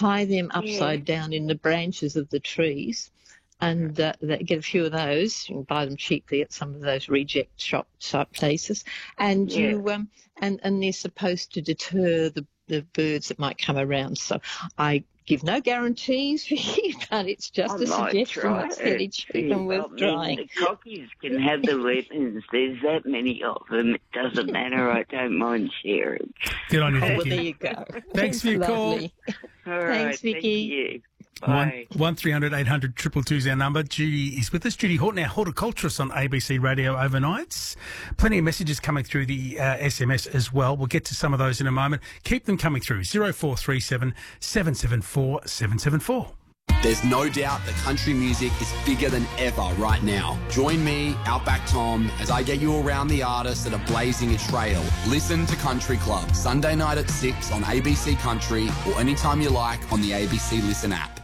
tie them upside down in the branches of the trees, and they get a few of those. You can buy them cheaply at some of those reject shop places, and and they're supposed to deter the birds that might come around. So I give no guarantees, but it's just a suggestion that's fairly cheap and worth trying. The cockies can have the lemons. There's that many of them. It doesn't matter. I don't mind sharing. Good on you, Vicky. Well, there you go. Thanks for your call. All right, Thanks, Vicky. Thank you. Bye. 1300 800 222 is our number. Judy is with us. Judy Horton, our horticulturist on ABC Radio overnights. Plenty of messages coming through the SMS as well. We'll get to some of those in a moment. Keep them coming through. 0437 774 774. There's no doubt that country music is bigger than ever right now. Join me, Outback Tom, as I get you around the artists that are blazing a trail. Listen to Country Club, Sunday night at 6 on ABC Country or anytime you like on the ABC Listen app.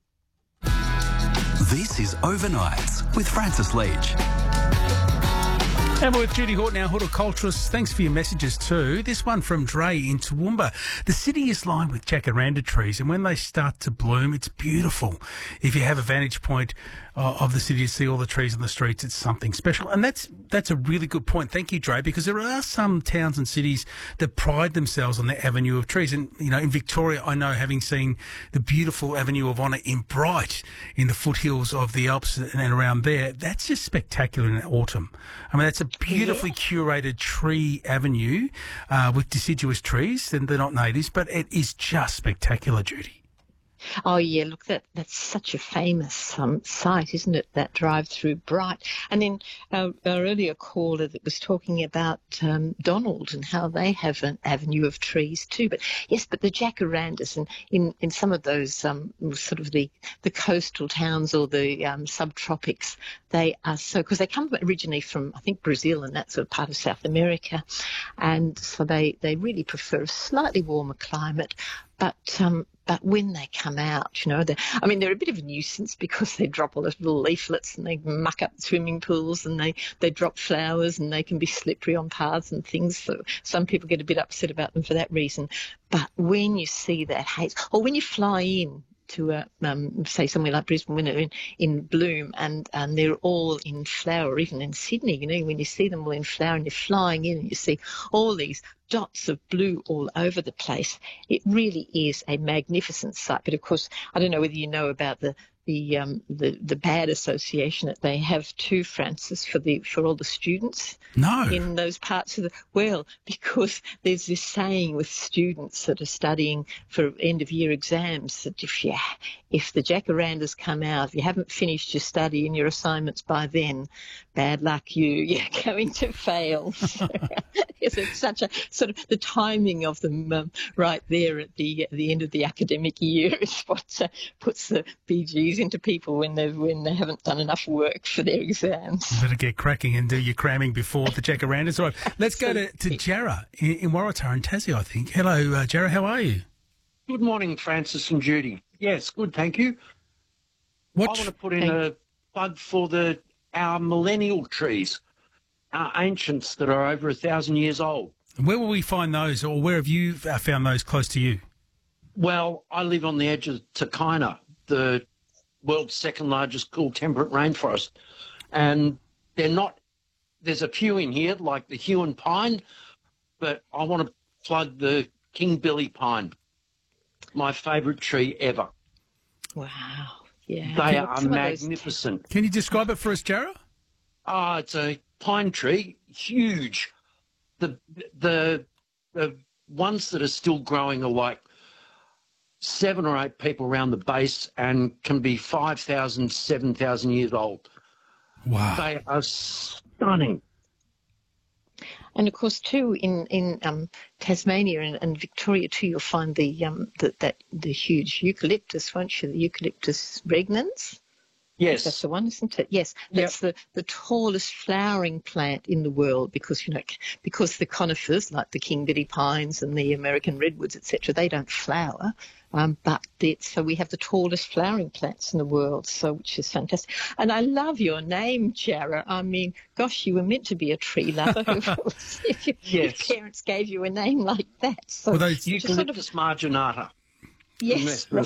This is Overnights with Francis Leach. And we're with Judy Horton, our horticulturist. Thanks for your messages too. This one from Dre in Toowoomba. The city is lined with jacaranda trees, and when they start to bloom, it's beautiful. If you have a vantage point of the city to see all the trees on the streets, it's something special. And that's a really good point. Thank you, Dre, because there are some towns and cities that pride themselves on their avenue of trees. And, you know, in Victoria, I know, having seen the beautiful Avenue of Honour in Bright, in the foothills of the Alps and around there, that's just spectacular in autumn. I mean, that's a beautifully curated tree avenue with deciduous trees, and they're not natives, but it is just spectacular, Judy. Oh, yeah, look, that's such a famous site, isn't it, that drive through Bright. And then our earlier caller that was talking about Donald and how they have an avenue of trees too. But yes, but the jacarandas, and in some of those sort of the coastal towns or the subtropics, they are so, because they come originally from, I think, Brazil and that sort of part of South America. And so they really prefer a slightly warmer climate. But when they come out, you know, they're a bit of a nuisance because they drop all those little leaflets and they muck up the swimming pools, and they drop flowers, and they can be slippery on paths and things. So some people get a bit upset about them for that reason. But when you see that haze, or when you fly in to say somewhere like Brisbane when they're in bloom and they're all in flower, even in Sydney, you know, when you see them all in flower and you're flying in and you see all these dots of blue all over the place, it really is a magnificent sight. But of course, I don't know whether you know about the bad association that they have too, Francis, for all the students in those parts of because there's this saying with students that are studying for end of year exams that if the jacarandas come out, if you haven't finished your study and your assignments by then, bad luck, you're going to fail. So, it's such a sort of the timing of them right there at the end of the academic year is what puts the BGs into people when they haven't done enough work for their exams. You better get cracking and do your cramming before the jacarandas. All right, let's go to Jarrah in Waratah in Tassie, I think. Hello, Jarrah, how are you? Good morning, Francis and Judy. Yes, good, thank you. I want to put in a plug for our millennial trees, our ancients that are over 1,000 years old. And where will we find those, or where have you found those close to you? Well, I live on the edge of Takina, the world's second largest cool temperate rainforest. And there's a few in here, like the Huon pine, but I want to plug the King Billy pine, my favourite tree ever. Wow, yeah. They are magnificent. Can you describe it for us, Jarrah? It's a pine tree, huge. The ones that are still growing are like 7 or 8 people around the base and can be 5,000, 7,000 years old. Wow. They are stunning. And of course, too, in Tasmania and Victoria too, you'll find the huge eucalyptus, won't you? The Eucalyptus regnans. Yes, that's the one, isn't it? Yes, that's the tallest flowering plant in the world because the conifers like the King Billy pines and the American redwoods, etc., they don't flower. So we have the tallest flowering plants in the world, which is fantastic. And I love your name, Jarrah. I mean, gosh, you were meant to be a tree lover if your parents gave you a name like that. So Eucalyptus marginata. Yes, right.